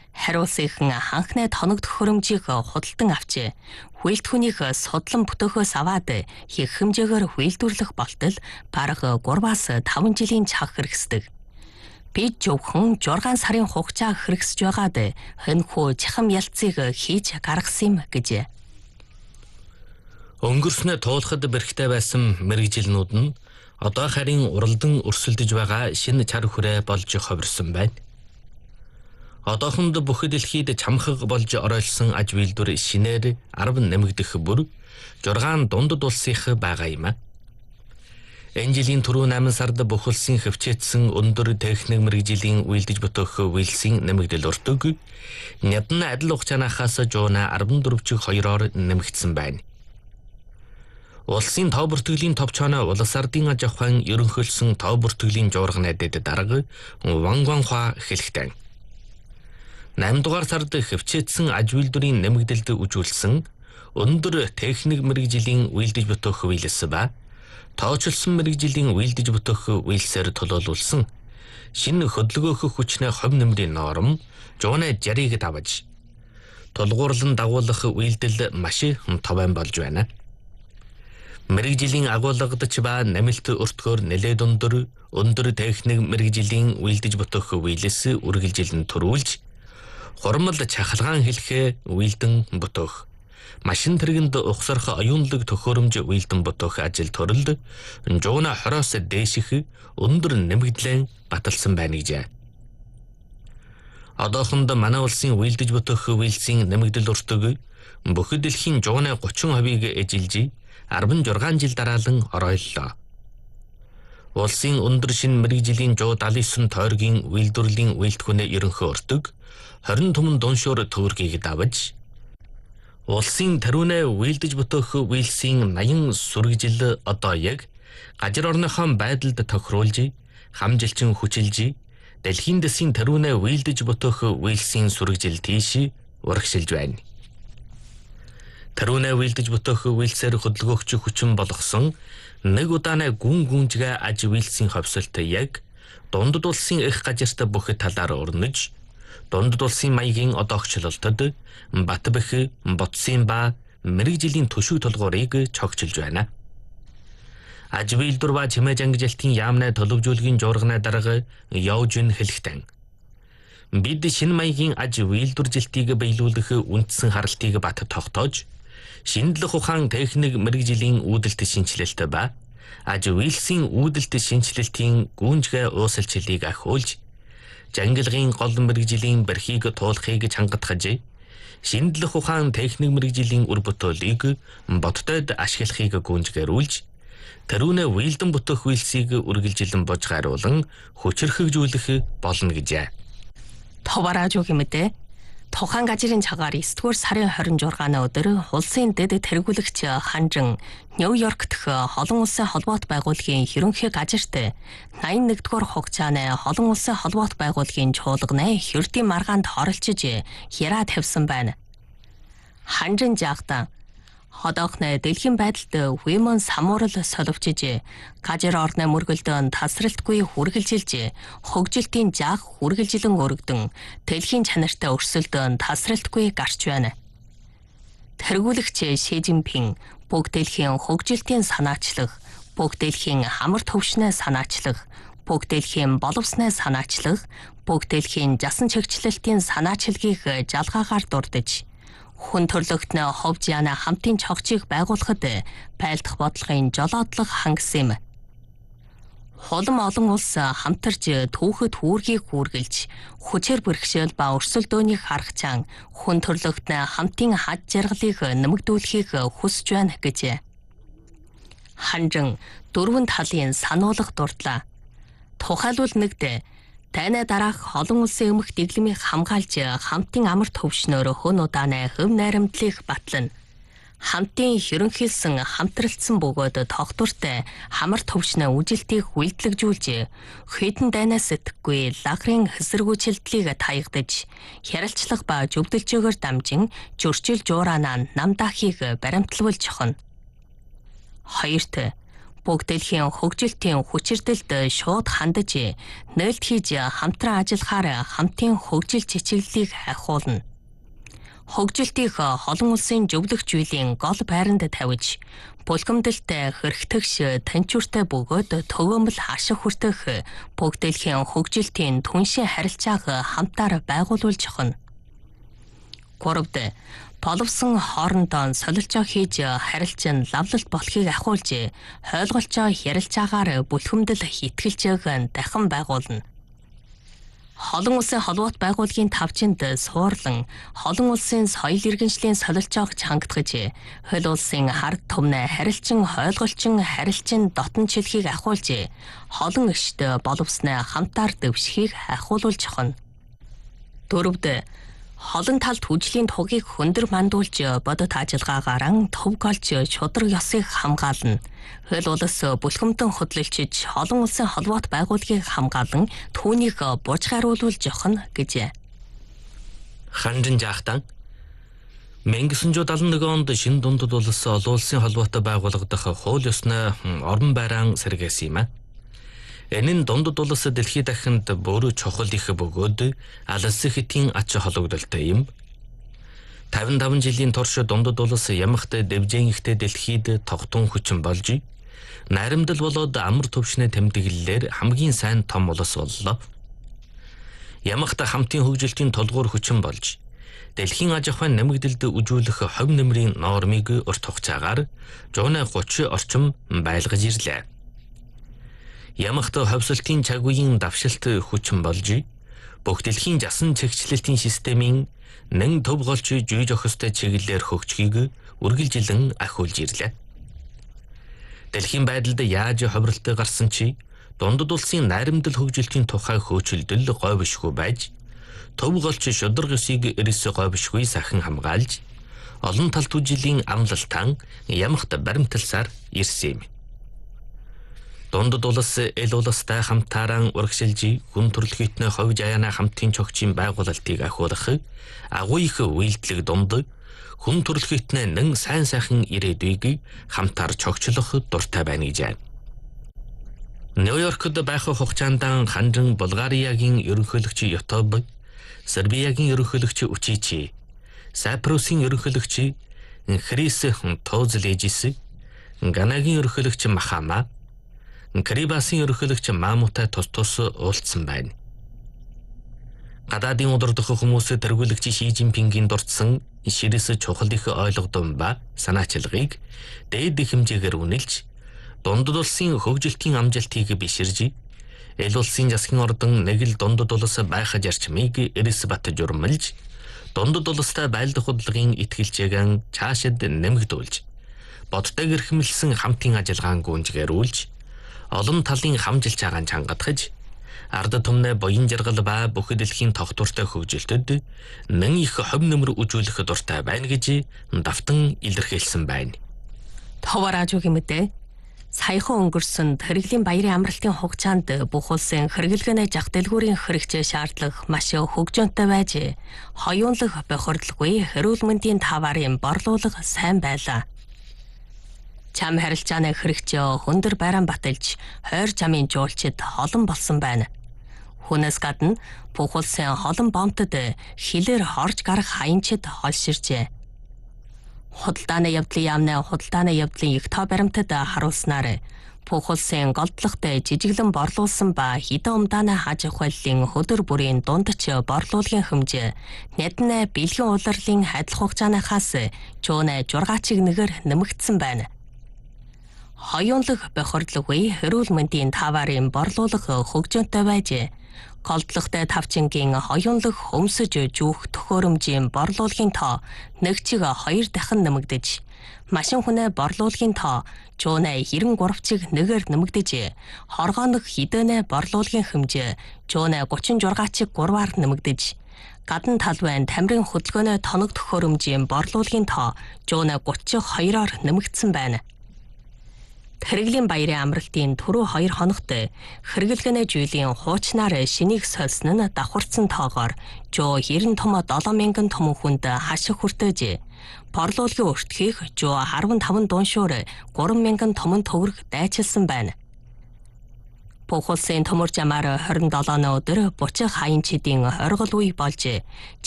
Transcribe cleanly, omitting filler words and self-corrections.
Хариулсынхан ханхны тоног төхөөрөмжийг худалдан авчээ. Хүлтгүнийг судлан бүтөөхөөс аваад их хэмжээгээр хүлдвэрлэх болтол бараг 3-5 жилийн цаг хэрэгсдэг. Би зөвхөн 6 сарын хугацаа хэрэгсэж байгаад хэнхүү чахам ялцыг хийж гаргасан юм гэж. Өнгөрснөө туулахад бэрхтэй байсан мэрэгжилнүүд нь одоо харин уралдан өрсөлдөж байгаа шинэ чар хүрээ болж хувирсан байна. Одоохонд бүх дэлхийд чамхаг болж оройлсон аж үйлдвэр шинээр 10 нэмэгдэх бүр 6 дундад улсынх байгаа юм. Энэ жилийн түрүү 8 сард бүх улсын хөвчөөдсөн өндөр техник мэрэгжлийн үйлдэж бүтөөх үйлсийн нэмэгдэл өртөг нядн адил хугацаанаас жуuna 14.2-оор нэмэгдсэн байна. Улсын тоо бүртгэлийн товчооно улс ардын аж ахуйн ерөнхийлсөн тоо бүртгэлийн жуурга найдад дарга Ван Гуанхуа хэлэхдээ 8 дугаар сард хөвчөөдсөн аж үйлдвэрийн нэмэгдэлд үжүүлсэн өндөр техник мэрэгжлийн үйлдэж бүтөөх үйлс ба тоочилсон мэрэгжлийн үйлдэж бүтөөх үйлсээр төлөөлүүлсэн шинэ хөдөлгөөх хүчний хувь нэмрийн норм жуuna 60-ыг давж тулгуурлан дагуулах үйлдэл маш товон болж байна. Мэрэгжлийн агуулгадч ба намилт өртгөөр нэлээд өндөр техник мэрэгжлийн үйлдэж бүтөөх үйлс үргэлжилэн төрүүлж хурмал чахалгаан хэлхээ үйлдэн бүтөөх машин тэргэнд ухсарх оюунлаг төхөөрөмж үйлдэн бүтөөх ажил төрөлд жуuna 20-оос дээших өндөр нэмэгдлэн баталсан байна гэж. Одоохонд манай улсын үйлдэж бүтөөх үйлсийн нэмэгдэл өртөг бүх дэлхийн жуuna 30%-ийг эжилж 16 жил дараалан оройллоо. Улсын өндөр шин мэрэгжлийн 179 тойргийн үйлдвэрлэлийн үйлдвэрний ерөнхий өртөг 20 түмэн дуншуур төгрөгийг давж улсын тарунаа үйлдэж бүтөөх үйлсийн 80 сүрэгжил одоо яг газар орныхон байдалд тохируулж хамжилчин хүчилж дэлхийн дэсийн тарунаа үйлдэж бүтөөх үйлсийн сүрэгжил тийш урагшилж байна. Тарунаа үйлдэж бүтөөх үйлсээр хөдөлгөөгч хүчин болгосон нэг удаанаа гүн гүнжгээ аж үйлсийн ховсолт яг дундад улсын их газарт бүх талаар өрнөж дундад улсын маягийн одоогчлолтод Батбэх, Ботсын ба мэрэгжлийн төшөг толгуурыг цогцолж байна. Аж үйлдвэр ба чимээ жангижалтын яамнаа төлөвжүүлгийн жуурганы дарга Яожин хэлэхдээ бид шинэ маягийн аж үйлдвэржилтийг биелүүлэх үндсэн харалтыг бат тогтоож шинжлэх ухаан техник мэрэгжлийн үүдэлт шинжилэлт ба аж үйлсийн үүдэлт шинжилэлтийн гүнжгэ уусалчлалыг ахиулж жангилгын гол мэрэгжлийн бэрхийг туулахыг чангатгаж шинжлэх ухаан техник мэрэгжлийн үр бүтээлийг боддод ашиглахыг гүнжгэрүүлж тарунаа үйлдэн бүтэх үйлсийг үргэлжилэн бож гаруулан хүчрхэгжүүлэх болно гэж. Товарааж үг юм дээ. Тухайн газрын цагаар 9-р сарын 26-ны өдөр улсын дэд тэргүүлэгч Ханжин Нью-Йорк дэх олон улсын холбоот байгууллагын ерөнхий газарт 81-р хугацааны олон улсын холбоот байгууллагын чуулганы хэрдийн маргаанд оролцож яраа тавьсан байна. Ханжин жаахтан одоохны дэлхийн байдалд Women самуурал соловчиж газар орны мөргөлдөөн тасралтгүй хүргэлжилж хөгжилтийн заах хүргэлжилэн өргөдөн дэлхийн чанартай өрсөлдөөн тасралтгүй гарч байна. Тэргүүлэгч Ши Жинпин бүгд дэлхийн хөгжилтийн санаачлах, бүгд дэлхийн хамар төвшнээ санаачлах, бүгд дэлхийн боловснээ санаачлах, бүгд дэлхийн жасан чигчлэлтийн санаачилгийг жалгаагаар дурдж хүн төрлөختний ховж яна хамтын цогцыг байгуулахад байлдах бодлогын жолоодлого хангасан юм. Холом олон улс хамтарч түүхэд үүргийг хүргэлж хүчээр бэрхшээл ба өрсөлдөөнийг харгачаан хүн төрлөختний хамтын хад жаргалыг нэмэгдүүлэхийг хүсэж байна гэж. Ханжин 4 талын сануулга дурдлаа. Тухайлбал нэгд тайна дараах олон улсын өмнөх дэглэмийг хамгаалж хамтын амар төвшнөөр хэн удааны хөв найрамдлыг батлана. Хамтын ерөнхийлсөн хамтралцсан бөгөөд тогтвортой хамар төвшнөө үжилтийг үйлдлэгжүүлж хэдэн дайнаас сэтгэхгүй лагрын хэсэргүүцэлдлийг таягдаж яралчлах ба зөвдөлжөөгөр дамжин зөрчил жуураанаа нам даахыг баримтлуулж хохно. Хоёрт Бүгд дэлхийн хөгжилтийн хүчирдэлд шууд хандаж, нээлт хийж хамтран ажиллахаар хамтын хөгжил чичиглэлийг ахиулна. Хөгжилтийг олон улсын зөвлөгч үеийн гол байранд тавьж, булгамдалтай хэрэгтэгш танчууртай бөгөөд төгөөмөл ашиг хүртэх бүгд дэлхийн хөгжилтийн түншин харилцааг хамтаар байгуулуулж хогно. 3-д боловсон хоорондоо солилцоо хийж харилцан лавлалт болохыг ахиулж, хойлголцоо ярилцаагаар бүлхэмдэл хэтгэлжээг дахин байгуулна. Олон улсын холбоот байгууллагын тавчинд суурлан олон улсын соёл иргэншлийн солилцоог чангатгаж, хөл улсын хард түмнэ харилцан хойлголчин харилцан дотн чилхийг ахиулж, олон ишт боловсноо хамтаар дэвшихийг ахиулуулж хогно. 4-д холон талд хүжлийн тугийг хөндөр мандуулж бодит ажиллагаагаар төв голж шудраг ёсыг хамгаална. Хөл улс бүлхэмтэн хөдлөлчиж олон улсын холбоот байгууллагыг хамгаалan түүнийг буужгаруулуулж явах гэж. Ханжин жаахтан 1971 онд шинэ дундад улс олон улсын холбоотой байгуулагдах хууль ёсны орон байран сэргээсэн юм а. Энэ нь дундад улс дэлхийд дахинд бүр чухал их бөгөөд алс хэтийн ач холбогдолтой юм. 55 жилийн турш дундад улс ямагт дэвжэн ихтэй дэлхийд тогтун хүчин болж, наримдал болоод амар төвшнээ тэмдэглэлээр хамгийн сайн том улс боллоо. Ямагт хамтын хөгжилтийн толгуур хүчин болж, дэлхийн аж ахуйн нэмэгдэлд үжүүлэх хувь нэмрийн нормыг урт хугацаагаар 130 орчим байлгаж ирлээ. Ямагт ховсолтын чагуйн давшилт хүчин болж, бүх дэлхийн жасан чигчлэлтийн системийн нэн төв голч жүйж охистой чиглэлээр хөгжихийг үргэлжилэн ахиулж ирлээ. Дэлхийн байдалд яаж ховролтой гарсан чи дундад улсын найрамдал хөгжилтийн тухай хөөцөлдөл говьшгүй байж, төв голч шудраг ёсыг эрс говьшгүй сахин хамгаалж, олон талт үжилийн амлалтан ямагт баримталсаар ирсэн юм. Дундад улс эл улстай хамтааран урагшилж хүн төрөлхөйтнө ховж аяна хамтын чогчийн байгуулалтыг ахиулах агуу их үйлдэлэг дунд хүн төрөлхөйтнө нэн сайн сайхан ирээдүйг хамтаар чогчлох дуртай байна гэж. Нью-Йоркд байх хугацаанд ханжин Булгариагийн ерөнхийлөгч Ютуб, Сербиягийн ерөнхийлөгч Учичи, Сайпрусын ерөнхийлөгч Хрис Тозлежис, Ганагийн ерөнхийлөгч Махама, Карибасын ерөнхийлөгч Мамутай тус уулзсан байна. Гадаадын удирдах хүмүүс тэргүүлэгч Ши Жинпингийн дурдсан ширэс чухал их ойлгодон ба санаачилгыг дээд хэмжээгээр үнэлж, дундад улсын хөгжилтийн амжилтыг биширж, эл улсын засгийн ордон нэг л дундад улс байх зарчмыг эрс бат журмалж, дундад улстай байлдах хөдөлгөөний итгэлжээгэн цаашид нэмэгдүүлж, бодтой гэрхэмлсэн хамтын ажиллагаан гүнжгээрүүлж, олон талын хамжилж байгаа чангатгаж, ард түмнээ боён жаргал ба бүх дэлхийн тогтвортой хөгжилтөд нэн их хувь нэмэр үжүүлэх дуртай байна гэж давтан илэрхийлсэн байна. Товар ажуугийн мэдээ. Саяхан өнгөрсөн хэрэглийн баярын амралтын хугацаанд бүх улсын хэрэглгээний зах дэлгүүрийн хэрэгцээ шаардлага маш хөгжөөнтэй байж, хоёулах бохирдлоггүй эрүүл мэндийн таварын борлуулга сайн байлаа. Чам харилцааны хэрэгцээ хөндөр байран баталж, хойр чамын жуулчид олон болсон байна. Хүнээс гадна бүх улсын холон бомтод хилээр хорж гарах хаянчид холширчээ. Худалдааны явдлын яамны худалдааны явдлын их тоо баримтад харуулснаар бүх улсын голдлогт жижиглэн борлуулсан ба хідэн умдааны хаж ахуйллын хөдөр бүрийн дундч борлуулгын хэмжээ нядна бэлгийн улирлын адил хугацааныхаас 6-ыг нэгээр нэмэгдсэн байна. Хоёулах бохирдлоггүй эрүүл мэндийн таварын борлуулга хөгжөөнтэй байж, голдлогтой тавчингийн хоёулах хөмсөж жүүх төхөөрөмжийн борлуулгын тоо 1-г 2 дахин нэмэгдэж, машин хүнээ борлуулгын тоо 93-ыг нэгээр нэмэгдэж, хоргоонох хідэнэ борлуулгын хэмжээ 36-ыг 3-аар нэмэгдэж, гадна талбайн тамирын хөдөлгөөний тоног төхөөрөмжийн борлуулгын тоо 32-оор нэмэгдсэн байна. Хэрэглийн баярын амралтын түрүү 2 хоногт хэрэглэгэнэ жилийн хуучнаар шинийг сольсон нь давхарцсан тоогоор жоо 90 том 7,000 том хүнд хашиг хүртэж борлуулалтын өртгийг жоо 15 дууншуур 3,000 том төгрөг дайчилсан байна. Бүх улсын төмөр жамаар 27 өдөр бучих хаян чидийн оргил үе болж